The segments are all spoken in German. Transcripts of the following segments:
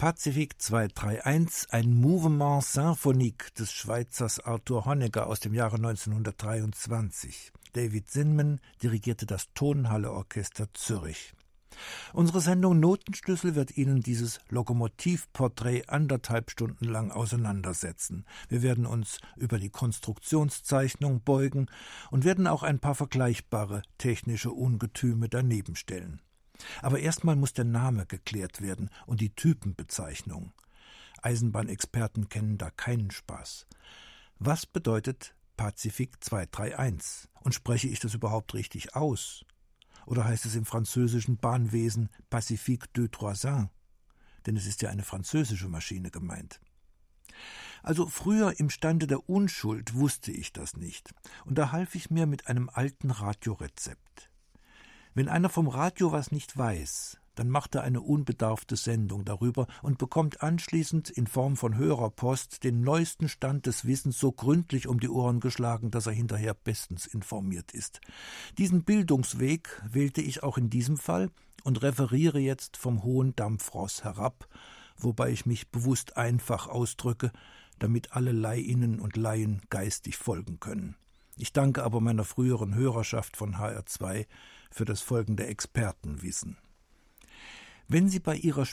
Pacific 231, ein Mouvement symphonique des Schweizers Arthur Honegger aus dem Jahre 1923. David Zinman dirigierte das Tonhalle-Orchester Zürich. Unsere Sendung Notenschlüssel wird Ihnen dieses Lokomotivporträt 1,5 Stunden lang auseinandersetzen. Wir werden uns über die Konstruktionszeichnung beugen und werden auch ein paar vergleichbare technische Ungetüme daneben stellen. Aber erstmal muss der Name geklärt werden und die Typenbezeichnung. Eisenbahnexperten kennen da keinen Spaß. Was bedeutet Pacific 231? Und spreche ich das überhaupt richtig aus? Oder heißt es im französischen Bahnwesen Pacifique 231? Denn es ist ja eine französische Maschine gemeint. Also früher im Stande der Unschuld wusste ich das nicht. Und da half ich mir mit einem alten Radiorezept. Wenn einer vom Radio was nicht weiß, dann macht er eine unbedarfte Sendung darüber und bekommt anschließend in Form von Hörerpost den neuesten Stand des Wissens so gründlich um die Ohren geschlagen, dass er hinterher bestens informiert ist. Diesen Bildungsweg wählte ich auch in diesem Fall und referiere jetzt vom hohen Dampfross herab, wobei ich mich bewusst einfach ausdrücke, damit alle Leihinnen und Laien geistig folgen können. Ich danke aber meiner früheren Hörerschaft von HR2 für das folgende Expertenwissen. Wenn Sie bei Ihrer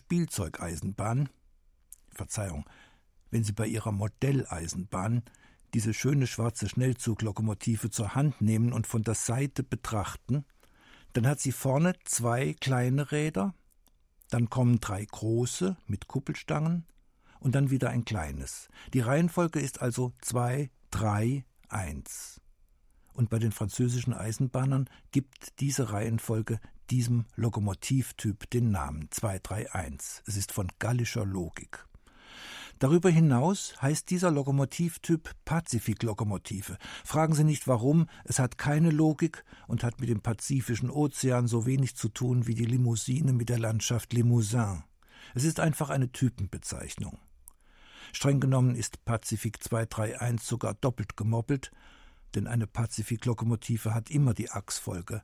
wenn Sie bei Ihrer Modelleisenbahn diese schöne schwarze Schnellzuglokomotive zur Hand nehmen und von der Seite betrachten, dann hat sie vorne 2 kleine Räder, dann kommen 3 große mit Kuppelstangen und dann wieder ein kleines. Die Reihenfolge ist also 2, 3, 1. Und bei den französischen Eisenbahnern gibt diese Reihenfolge diesem Lokomotivtyp den Namen 231. Es ist von gallischer Logik. Darüber hinaus heißt dieser Lokomotivtyp Pazifik-Lokomotive. Fragen Sie nicht warum, es hat keine Logik und hat mit dem Pazifischen Ozean so wenig zu tun wie die Limousine mit der Landschaft Limousin. Es ist einfach eine Typenbezeichnung. Streng genommen ist Pacific 231 sogar doppelt gemoppelt, denn eine Pazifik-Lokomotive hat immer die Achsfolge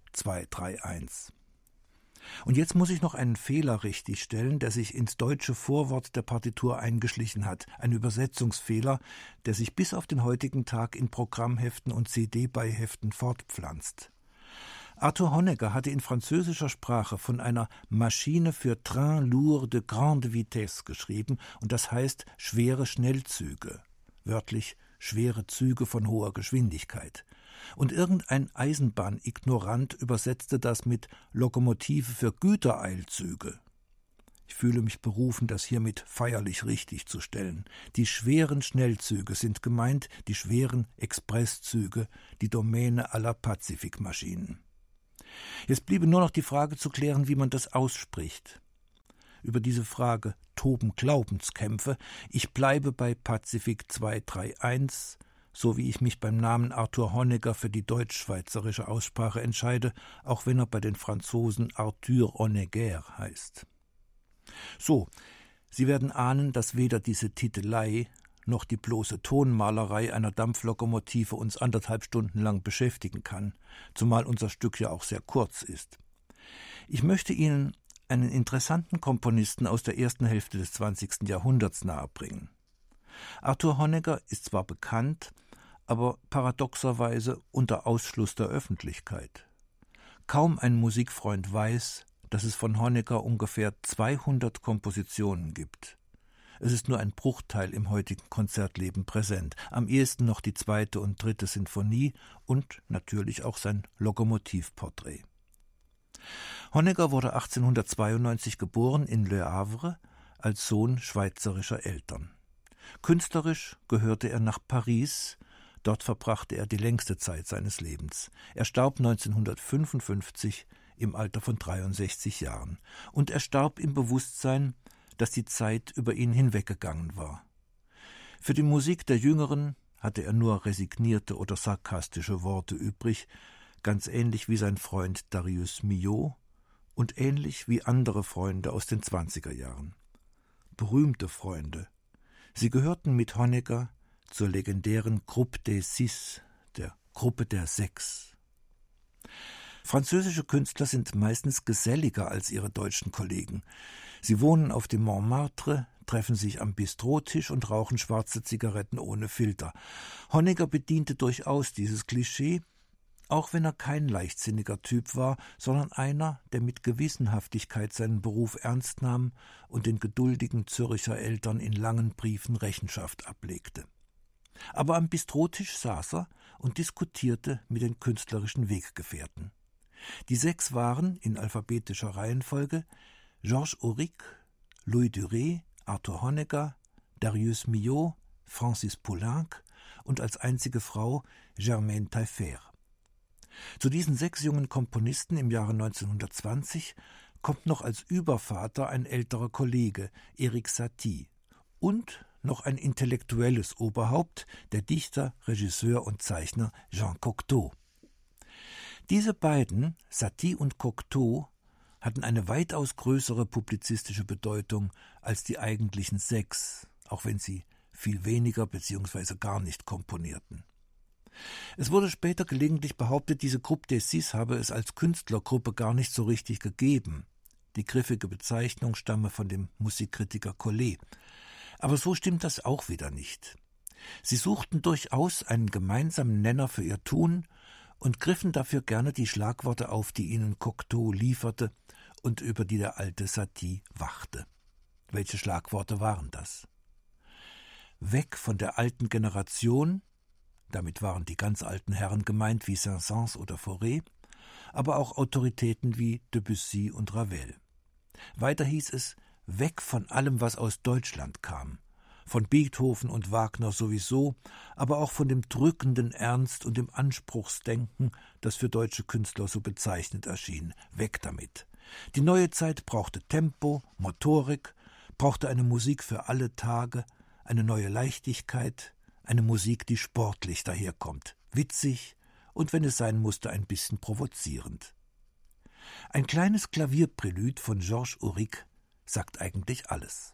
231. Und jetzt muss ich noch einen Fehler richtigstellen, der sich ins deutsche Vorwort der Partitur eingeschlichen hat. Ein Übersetzungsfehler, der sich bis auf den heutigen Tag in Programmheften und CD-Beiheften fortpflanzt. Arthur Honegger hatte in französischer Sprache von einer Maschine für Train lourd de grande vitesse geschrieben, und das heißt schwere Schnellzüge, wörtlich schwere Züge von hoher Geschwindigkeit. Und irgendein Eisenbahnignorant übersetzte das mit Lokomotive für Gütereilzüge. Ich fühle mich berufen, das hiermit feierlich richtig zu stellen. Die schweren Schnellzüge sind gemeint, die schweren Expresszüge, die Domäne aller Pazifikmaschinen. Jetzt bliebe nur noch die Frage zu klären, wie man das ausspricht. Über diese Frage toben Glaubenskämpfe. Ich bleibe bei Pacific 231, so wie ich mich beim Namen Arthur Honegger für die deutsch-schweizerische Aussprache entscheide, auch wenn er bei den Franzosen Arthur Honegger heißt. So, Sie werden ahnen, dass weder diese Titelei noch die bloße Tonmalerei einer Dampflokomotive uns 1,5 Stunden lang beschäftigen kann, zumal unser Stück ja auch sehr kurz ist. Ich möchte Ihnen einen interessanten Komponisten aus der ersten Hälfte des 20. Jahrhunderts nahebringen. Arthur Honegger ist zwar bekannt, aber paradoxerweise unter Ausschluss der Öffentlichkeit. Kaum ein Musikfreund weiß, dass es von Honegger ungefähr 200 Kompositionen gibt. Es ist nur ein Bruchteil im heutigen Konzertleben präsent, am ehesten noch die 2. und 3. Sinfonie und natürlich auch sein Lokomotivporträt. Honegger wurde 1892 geboren in Le Havre als Sohn schweizerischer Eltern. Künstlerisch gehörte er nach Paris, dort verbrachte er die längste Zeit seines Lebens. Er starb 1955 im Alter von 63 Jahren und er starb im Bewusstsein, dass die Zeit über ihn hinweggegangen war. Für die Musik der Jüngeren hatte er nur resignierte oder sarkastische Worte übrig, ganz ähnlich wie sein Freund Darius Milhaud und ähnlich wie andere Freunde aus den 20er Jahren. Berühmte Freunde. Sie gehörten mit Honegger zur legendären Groupe des Six, der Gruppe der 6. Französische Künstler sind meistens geselliger als ihre deutschen Kollegen. Sie wohnen auf dem Montmartre, treffen sich am Bistrotisch und rauchen schwarze Zigaretten ohne Filter. Honegger bediente durchaus dieses Klischee, auch wenn er kein leichtsinniger Typ war, sondern einer, der mit Gewissenhaftigkeit seinen Beruf ernst nahm und den geduldigen Zürcher Eltern in langen Briefen Rechenschaft ablegte. Aber am Bistrotisch saß er und diskutierte mit den künstlerischen Weggefährten. Die 6 waren, in alphabetischer Reihenfolge, Georges Auric, Louis Duret, Arthur Honegger, Darius Milhaud, Francis Poulenc und als einzige Frau Germaine Taillefer. Zu diesen 6 jungen Komponisten im Jahre 1920 kommt noch als Übervater ein älterer Kollege, Erik Satie, und noch ein intellektuelles Oberhaupt, der Dichter, Regisseur und Zeichner Jean Cocteau. Diese beiden, Satie und Cocteau, hatten eine weitaus größere publizistische Bedeutung als die eigentlichen 6, auch wenn sie viel weniger bzw. gar nicht komponierten. Es wurde später gelegentlich behauptet, diese Groupe des Six habe es als Künstlergruppe gar nicht so richtig gegeben. Die griffige Bezeichnung stamme von dem Musikkritiker Collet. Aber so stimmt das auch wieder nicht. Sie suchten durchaus einen gemeinsamen Nenner für ihr Tun und griffen dafür gerne die Schlagworte auf, die ihnen Cocteau lieferte und über die der alte Satie wachte. Welche Schlagworte waren das? Weg von der alten Generation, damit waren die ganz alten Herren gemeint wie Saint-Saëns oder Fauré, aber auch Autoritäten wie Debussy und Ravel. Weiter hieß es, weg von allem, was aus Deutschland kam, von Beethoven und Wagner sowieso, aber auch von dem drückenden Ernst und dem Anspruchsdenken, das für deutsche Künstler so bezeichnend erschien. Weg damit. Die neue Zeit brauchte Tempo, Motorik, brauchte eine Musik für alle Tage, eine neue Leichtigkeit, eine Musik, die sportlich daherkommt, witzig und, wenn es sein musste, ein bisschen provozierend. Ein kleines Klavierprälud von Georges Auric sagt eigentlich alles.